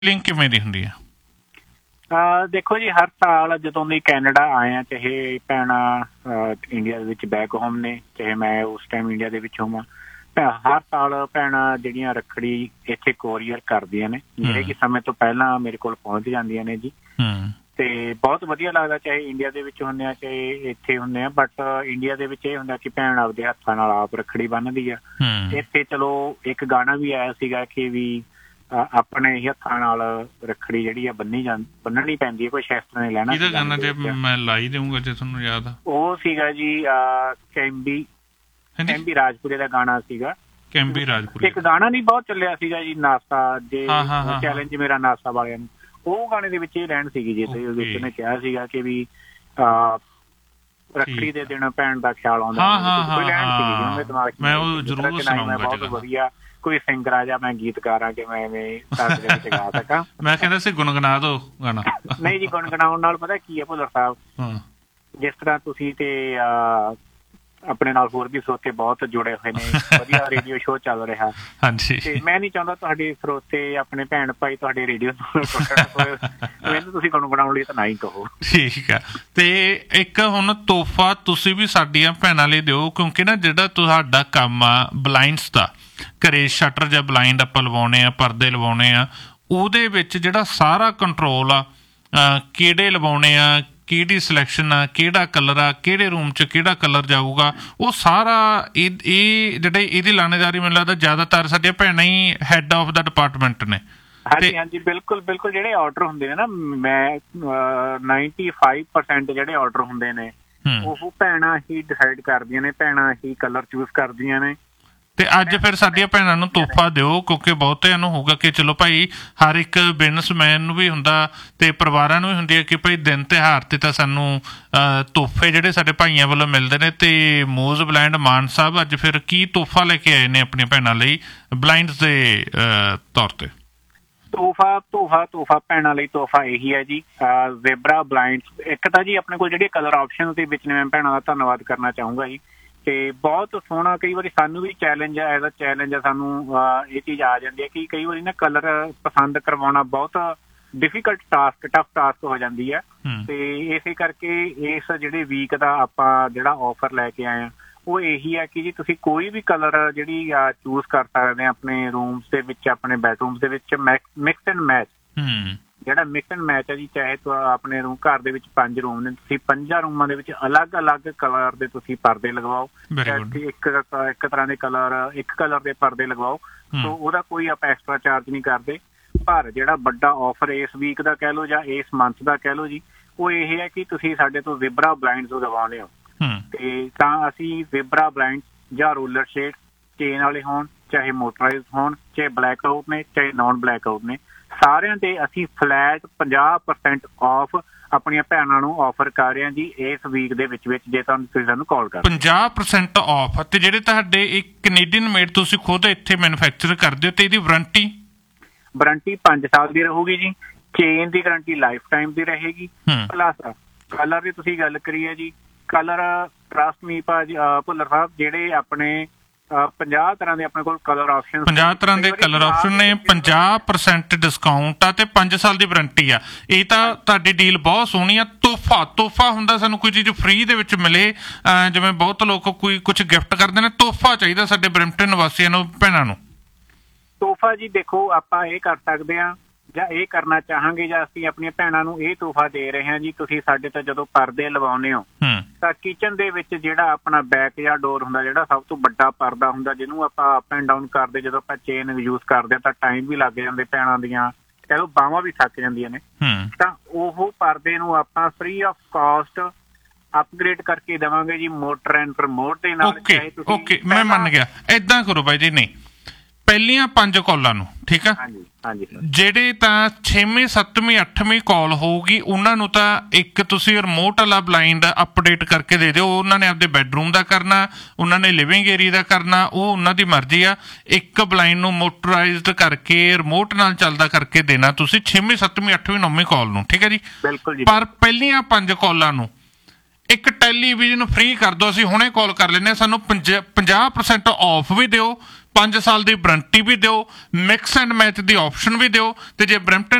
Link ਕਿਵੇਂ ਦੀ ਹੁੰਦੀ ਹੈ? ਦੇਖੋ ਜੀ, ਹਰ ਸਾਲ ਜਦੋਂ ਦੀ ਕੈਨੇਡਾ ਆਏ ਆ, ਚਾਹੇ ਭੈਣਾਂ ਇੰਡੀਆ ਦੇ ਵਿੱਚ ਬੈਕ ਹੋਮ ਨੇ, ਚਾਹੇ ਮੈਂ ਉਸ ਟਾਈਮ ਇੰਡੀਆ ਦੇ ਵਿੱਚ ਹੋਵਾਂ, ਹਰ ਸਾਲ ਭੈਣਾਂ ਜਿਹੜੀਆਂ ਰੱਖੜੀ ਇੱਥੇ ਕੋਰੀਅਰ ਕਰਦੀਆਂ ਨੇ, ਜਿਹੜੇ ਕਿ ਸਮੇਂ ਤੋਂ ਪਹਿਲਾਂ ਮੇਰੇ ਕੋਲ ਪਹੁੰਚ ਜਾਂਦੀਆਂ ਨੇ ਜੀ। ਤੇ ਬਹੁਤ ਵਧੀਆ ਲੱਗਦਾ, ਚਾਹੇ ਇੰਡੀਆ ਦੇ ਵਿੱਚ ਹੁੰਦੇ ਆ ਚਾਹੇ ਇੱਥੇ ਹੁੰਦੇ ਆ। ਬਟ ਇੰਡੀਆ ਦੇ ਵਿੱਚ ਇਹ ਹੁੰਦਾ ਕਿ ਭੈਣ ਆਪਦੇ ਹੱਥਾਂ ਨਾਲ ਆਪ ਰੱਖੜੀ ਬੰਨ੍ਹਦੀ ਆ। ਇੱਥੇ ਚਲੋ ਇੱਕ ਗਾਣਾ ਵੀ ਆਇਆ ਸੀਗਾ ਕਿ ਵੀ ਆਪਣੇ ਹੀ ਹੱਥਾਂ ਨਾਲ ਰੱਖੜੀ ਜਿਹੜੀ ਆ ਬੰਨਣੀ ਪੈਂਦੀ ਹੈ, ਕੋਈ ਸ਼ਸਤਰ ਨਹੀਂ ਲੈਣਾ। ਗਾਣਾ ਜੇ ਮੈਂ ਲਾਈ ਦੇਵਾਂਗਾ ਜੇ ਤੁਹਾਨੂੰ ਯਾਦ ਆ, ਉਹ ਸੀਗਾ ਜੀ ਕੈਂਬੀ ਰਾਜਪੁਰੇ ਦਾ ਗਾਣਾ ਸੀਗਾ। ਕੈਂਬੀ ਰਾਜਪੁਰੇ ਇੱਕ ਗਾਣਾ ਨਹੀਂ ਬਹੁਤ ਚੱਲਿਆ ਸੀਗਾ ਜੀ, ਨਾਸਾ ਜੇ ਚੈਲੰਜ ਮੇਰਾ ਨਾਸਾ ਵਾਲਿਆਂ ਨੂੰ। ਉਹ ਗਾਣੇ ਦੇ ਵਿੱਚ ਇਹ ਲੈਣ ਸੀਗੀ ਜੀ, ਤੇ ਉਹਦੇ ਵਿੱਚ ਉਹਨੇ ਕਿਹਾ ਸੀਗਾ ਕਿ ਵੀ ਰੱਖੜੀ ਦੇ ਦਿਨ ਭੈਣ ਦਾ ਖਿਆਲ ਆਉਂਦਾ। ਬਹੁਤ ਵਧੀਆ ਕੋਈ ਸਿੰਗਰ ਆ ਜਾਂ ਮੈਂ ਗੀਤਕਾਰ ਆ ਕਿ ਮੈਂ ਗਾ ਸਕਾਂ। ਮੈਂ ਕਹਿੰਦਾ ਸੀ ਗੁਣਗੁਣਾ ਦੋ ਗਾਣਾ। ਨਹੀਂ ਜੀ, ਗੁਣਗੁਣਾਉਣ ਨਾਲ ਪਤਾ ਕੀ ਹੈ ਭੁੱਲਰ ਸਾਹਿਬ, ਜਿਸ ਤਰ੍ਹਾਂ ਤੁਸੀਂ ਤੇ ਆਪਣੇ ਨਾਲ ਹੋਰ ਵੀ ਸਰੋਤੇ ਬਹੁਤ ਜੁੜੇ ਹੋਏ ਨੇ, ਵਧੀਆ ਰੇਡੀਓ ਸ਼ੋਅ ਚੱਲ ਰਿਹਾ। ਹਾਂਜੀ, ਤੇ ਮੈਂ ਨਹੀਂ ਚਾਹੁੰਦਾ ਤੁਹਾਡੇ ਸਰੋਤੇ ਆਪਣੇ ਭੈਣ ਭਾਈ ਤੁਹਾਡੇ ਰੇਡੀਓ ਮੈਨੂੰ ਤੁਸੀਂ ਗੁਣਗੁਣਾਉਣ ਲਈ ਤਾਂ ਨਾ ਹੀ ਕਹੋ। ਠੀਕ ਆ। ਤੇ ਇੱਕ ਹੁਣ ਤੋਹਫਾ ਤੁਸੀਂ ਵੀ ਸਾਡੀਆਂ ਭੈਣਾਂ ਲਈ ਦਿਓ, ਕਿਉਂਕਿ ਨਾ ਜਿਹੜਾ ਤੁਹਾਡਾ ਕੰਮ ਆ ਬਲਾਈਂਡਸ ਦਾ, ਘਰੇ ਸ਼ਟਰ ਜਾਂ ਬਲਾਈਂਡ ਆਪਾਂ ਲਵਾਉਣੇ ਆ, ਪਰਦੇ ਲਵਾਉਣੇ ਆ, ਉਹਦੇ ਵਿੱਚ ਜਿਹੜਾ ਸਾਰਾ ਕੰਟਰੋਲ ਆ, ਕਿਹੜੇ ਲਵਾਉਣੇ ਆ, ਕਿਹੜੀ ਸਿਲੈਕਸ਼ਨ ਆ, ਕਿਹੜਾ ਕਲਰ ਆ, ਕਿਹੜੇ ਰੂਮ 'ਚ ਕਿਹੜਾ ਕਲਰ ਜਾਊਗਾ, ਉਹ ਸਾਰਾ ਇਹ ਜਿਹੜੇ ਇਹਦੀ ਲਾਣੇਦਾਰੀ ਮੈਨੂੰ ਲੱਗਦਾ ਜ਼ਿਆਦਾਤਰ ਸਾਡੀਆਂ ਭੈਣਾਂ he had of the department ਨੇ। ਹਾਂਜੀ ਹਾਂਜੀ, ਬਿਲਕੁਲ ਬਿਲਕੁਲ। ਜਿਹੜੇ ਆਰਡਰ ਹੁੰਦੇ ਨੇ ਨਾ, ਮੈਂ 95% ਜਿਹੜੇ ਆਰਡਰ ਹੁੰਦੇ ਨੇ ਉਹ ਭੈਣਾਂ ਹੀ ਡਿਸਾਈਡ ਕਰਦੀਆਂ ਨੇ, ਭੈਣਾਂ ਹੀ ਕਲਰ ਚੂਜ਼ ਕਰਦੀਆਂ ਨੇ। ਤੇ ਅੱਜ ਫਿਰ ਸਾਡੀਆਂ ਭੈਣਾਂ ਨੂੰ ਤੋਹਫਾ ਦਿਓ, ਕਿਉਂਕਿ ਬਹੁਤਿਆਂ ਨੂੰ ਹੋਊਗਾ ਕਿ ਚਲੋ ਭਾਈ ਹਰ ਇੱਕ ਬਿਜ਼ਨਸਮੈਨ ਨੂੰ ਵੀ ਹੁੰਦਾ ਤੇ ਪਰਿਵਾਰਾਂ ਨੂੰ ਵੀ ਹੁੰਦੀ ਹੈ ਕਿ ਭਾਈ ਦਿਨ ਤਿਉਹਾਰ ਤੇ ਤਾਂ ਸਾਨੂੰ ਤੋਹਫੇ ਜਿਹੜੇ ਸਾਡੇ ਭਾਈਆਂ ਵੱਲੋਂ ਮਿਲਦੇ ਨੇ। ਤੇ ਮੋਜ਼ ਬਲਾਈਂਡ ਮਾਨ ਸਾਹਿਬ ਅੱਜ ਫਿਰ ਕੀ ਤੋਹਫਾ ਲੈ ਕੇ ਆਏ ਨੇ ਆਪਣੀਆਂ ਭੈਣਾਂ ਲਈ ਬਲਾਈਂਡਸ ਦੇ ਤੌਰ ਤੇ? ਤੋਹਫਾ ਭੈਣਾਂ ਲਈ ਤੋਹਫਾ ਇਹੀ ਹੈ ਜੀ, ਜ਼ੈਬਰਾ ਬਲਾਈਂਡਸ। ਇੱਕ ਤਾਂ ਜੀ ਆਪਣੇ ਕੋਲ ਜਿਹੜੇ ਕਲਰ ਆਪਸ਼ਨ ਦੇ ਵਿੱਚ ਨੇ, ਮੈਂ ਭੈਣਾਂ ਦਾ ਧੰਨਵਾਦ ਕਰਨਾ ਚਾਹੂੰਗਾ ਜੀ। ਤੇ ਬਹੁਤ ਸੋਹਣਾ, ਕਈ ਵਾਰੀ ਸਾਨੂੰ ਵੀ ਚੈਲੰਜ ਆ, ਐਜ਼ ਅ ਚੈਲੰਜ ਆ ਸਾਨੂੰ ਇਹ ਚੀਜ਼ ਆ ਜਾਂਦੀ ਹੈ ਕਿ ਕਈ ਵਾਰੀ ਨਾ ਕਲਰ ਪਸੰਦ ਕਰਵਾਉਣਾ ਬਹੁਤ ਡਿਫੀਕਲਟ ਟਾਸਕ, ਟਫ ਟਾਸਕ ਹੋ ਜਾਂਦੀ ਹੈ। ਤੇ ਇਸੇ ਕਰਕੇ ਇਸ ਜਿਹੜੇ ਵੀਕ ਦਾ ਆਪਾਂ ਜਿਹੜਾ ਆਫਰ ਲੈ ਕੇ ਆਏ ਹਾਂ ਉਹ ਇਹੀ ਹੈ ਕਿ ਜੀ ਤੁਸੀਂ ਕੋਈ ਵੀ ਕਲਰ ਜਿਹੜੀ ਚੂਜ਼ ਕਰ ਸਕਦੇ ਆ ਆਪਣੇ ਰੂਮਸ ਦੇ ਵਿੱਚ, ਆਪਣੇ ਬੈਡਰੂਮਸ ਦੇ ਵਿੱਚ। ਮਿਕਸ ਐਂਡ ਮੈਚ, ਜਿਹੜਾ ਮਿਕਸ ਐਂਡ ਮੈਚ ਹੈ ਜੀ, ਚਾਹੇ ਆਪਣੇ ਰੂਮ ਘਰ ਦੇ ਵਿੱਚ 5 ਰੂਮ ਨੇ, ਤੁਸੀਂ 5 ਰੂਮਾਂ ਦੇ ਵਿੱਚ ਅਲੱਗ ਅਲੱਗ ਕਲਰ ਦੇ ਤੁਸੀਂ ਪਰਦੇ ਲਗਵਾਓ। ਇੱਕ ਤਰ੍ਹਾਂ ਦੇ ਇੱਕ ਕਲਰ ਦੇ ਪਰਦੇ ਲਗਵਾਓ, ਤਾਂ ਉਹਦਾ ਕੋਈ ਆਪਾਂ ਐਕਸਟਰਾ ਚਾਰਜ ਨਹੀਂ ਕਰਦੇ। ਪਰ ਜਿਹੜਾ ਵੱਡਾ ਆਫਰ ਇਸ ਵੀਕ ਦਾ ਕਹਿ ਲਓ ਜਾਂ ਇਸ ਮੰਥ ਦਾ ਕਹਿ ਲਓ ਜੀ, ਉਹ ਇਹ ਹੈ ਕਿ ਤੁਸੀਂ ਸਾਡੇ ਤੋਂ ਜ਼ੈਬਰਾ ਬਲਾਈਂਡਸ ਲਗਵਾਉਣੇ ਹੋ ਤੇ ਤਾਂ ਅਸੀਂ ਜ਼ੈਬਰਾ ਬਲਾਈਂਡਸ ਜਾਂ ਰੋਲਰ ਸ਼ੇਡ, ਚੇਨ ਵਾਲੇ ਹੋਣ ਚਾਹੇ ਮੋਟਰਾਈਜ਼ਡ ਹੋਣ, ਚਾਹੇ ਬਲੈਕ ਆਊਟ ਨੇ ਚਾਹੇ ਨੋਨ ਬਲੈਕ ਆਊਟ ਨੇ, ਸਾਰਿਆਂ ਤੇ ਅਸੀਂ ਫਲੈਟ 50% ਆਫ ਆਪਣੀਆਂ ਭੈਣਾਂ ਨੂੰ ਆਫਰ ਕਰ ਰਹੇ ਹਾਂ ਜੀ ਇਸ ਵੀਕ ਦੇ ਵਿੱਚ। ਜੇ ਤੁਹਾਨੂੰ ਤੁਸੀਂ ਸਾਨੂੰ ਕਾਲ ਕਰ 50% ਆਫ। ਤੇ ਜਿਹੜੇ ਤੁਹਾਡੇ ਇੱਕ ਕੈਨੇਡੀਅਨ ਮੇਡ ਤੁਸੀਂ ਖੁਦ ਇੱਥੇ ਮੈਨੂਫੈਕਚਰ ਕਰਦੇ ਹੋ, ਤੇ ਇਹਦੀ ਵਾਰੰਟੀ 5 ਸਾਲ ਦੀ ਰਹੂਗੀ ਜੀ। ਚੇਨ ਦੀ ਗਾਰੰਟੀ ਲਾਈਫ ਟਾਈਮ ਦੀ ਰਹੇਗੀ। ਪਲੱਸ ਕਲਰ ਦੀ ਤੁਸੀਂ ਗੱਲ ਕਰੀਏ ਜੀ, ਕਲਰ ਟਰਸਟ ਮੀ ਭਾਜੀ ਭੁੱਲਰ ਸਾਹਿਬ, ਜਿਹੜੇ ਆਪਣੇ 50 ਤਰ੍ਹਾਂ ਦੇ ਆਪਣੇ ਕੋਲ ਕਲਰ ਆਪਸ਼ਨ, 50 ਤਰ੍ਹਾਂ ਦੇ ਕਲਰ ਆਪਸ਼ਨ ਨੇ, 50% ਡਿਸਕਾਊਂਟ ਆ ਤੇ 5 ਸਾਲ ਦੀ ਵਾਰੰਟੀ ਆ। ਇਹ ਤਾਂ ਤੁਹਾਡੀ ਡੀਲ ਬਹੁਤ ਸੋਹਣੀ ਆ। ਤੋਹਫਾ ਹੁੰਦਾ ਸਾਨੂੰ ਕੋਈ ਚੀਜ਼ ਫ੍ਰੀ ਦੇ ਵਿੱਚ ਮਿਲੇ, ਜਿਵੇਂ ਬਹੁਤ ਲੋਕ ਕੋਈ ਕੁਛ ਗਿਫਟ ਕਰਦੇ ਨੇ, ਤੋਹਫਾ ਚਾਹੀਦਾ ਸਾਡੇ ਬਰੈਂਪਟਨ ਨਿਵਾਸੀਆਂ ਨੂੰ, ਭੈਣਾਂ ਨੂੰ। ਤੋਹਫਾ ਜੀ ਦੇਖੋ, ਆਪਾਂ ਇਹ ਕਰ ਸਕਦੇ ਹਾਂ ਜਾਂ ਇਹ ਕਰਨਾ ਚਾਹਾਂਗੇ, ਜਾਂ ਅਸੀਂ ਆਪਣੀਆਂ ਭੈਣਾਂ ਨੂੰ ਇਹ ਤੋਹਫਾ ਦੇ ਰਹੇ ਹਾਂ ਜੀ। ਤੁਸੀਂ ਸਾਡੇ ਤੋਂ ਜਦੋਂ ਪਰਦੇ ਲਵਾਉਂਦੇ ਹੋ ਤਾਂ ਕਿਚਨ ਦੇ ਵਿੱਚ ਜਿਹੜਾ ਆਪਣਾ ਬੈਕ ਜਾਂ ਡੋਰ ਹੁੰਦਾ, ਜਿਹੜਾ ਸਭ ਤੋਂ ਵੱਡਾ ਪਰਦਾ ਹੁੰਦਾ, ਜਿਹਨੂੰ ਆਪਾਂ ਅਪ ਐਂਡ ਡਾਊਨ ਕਰਦੇ, ਜਦੋਂ ਆਪਾਂ ਚੇਨ ਯੂਜ਼ ਕਰਦੇ ਤਾਂ ਟਾਈਮ ਵੀ ਲੱਗ ਜਾਂਦੇ, ਭੈਣਾਂ ਦੀਆਂ ਕਹਿ ਲਓ ਬਾਹਾਂ ਵੀ ਥੱਕ ਜਾਂਦੀਆਂ ਨੇ, ਤਾਂ ਉਹ ਪਰਦੇ ਨੂੰ ਆਪਾਂ ਫ੍ਰੀ ਆਫ ਕਾਸਟ ਅਪਗ੍ਰੇਡ ਕਰਕੇ ਦੇਵਾਂਗੇ ਜੀ, ਮੋਟਰ ਐਂਡ ਰਿਮੋਟ ਦੇ ਨਾਲ। ਓਕੇ, ਮੈਂ ਮੰਨ ਗਿਆ। ਏਦਾਂ ਕਰੋ ਬਾਈ ਜੀ, ਨਹੀਂ ਪਹਿਲੀਆਂ 5 ਕਾਲਾਂ ਨੂੰ, ਠੀਕ ਆ, ਜਿਹੜੇ ਤਾਂ 6ਵੀਂ 7ਵੀਂ 8ਵੀਂ ਕਾਲ ਹੋਊਗੀ ਉਹਨਾਂ ਨੂੰ ਤਾਂ ਇੱਕ ਤੁਸੀਂ ਰਿਮੋਟ ਵਾਲਾ ਬਲਾਈਂਡ ਅਪਡੇਟ ਕਰਕੇ ਦੇ ਦਿਓ। ਉਹਨਾਂ ਨੇ ਆਪਦੇ ਬੈਡਰੂਮ ਦਾ ਕਰਨਾ, ਉਹਨਾਂ ਨੇ ਲਿਵਿੰਗ ਏਰੀਆ ਦਾ ਕਰਨਾ, ਉਹ ਉਹਨਾਂ ਦੀ ਮਰਜ਼ੀ ਆ। ਇੱਕ ਬਲਾਈਂਡ ਨੂੰ ਮੋਟਰਾਈਜ਼ਡ ਕਰਕੇ ਰਿਮੋਟ ਨਾਲ ਚੱਲਦਾ ਕਰਕੇ ਦੇਣਾ ਤੁਸੀਂ 6ਵੀਂ 7ਵੀਂ 8ਵੀਂ 9ਵੀਂ ਕਾਲ ਨੂੰ, ਠੀਕ ਹੈ ਜੀ। ਪਰ ਪਹਿਲੀਆਂ 5 ਕਾਲਾਂ ਨੂੰ ਇੱਕ ਟੈਲੀਵਿਜ਼ਨ ਫ੍ਰੀ ਕਰ ਦਿਓ। ਅਸੀਂ ਹੁਣੇ ਕਾਲ ਕਰ ਲੈਂਦੇ ਹਾਂ, ਸਾਨੂੰ 50% ਆਫ ਵੀ ਦਿਓ, 5 ਸਾਲ ਦੀ ਵਾਰੰਟੀ ਵੀ ਦਿਓ, mix and match the option ਵੀ ਦਿਓ, ਤੇ ਜੇ ਬਰੈਂਪਟਨ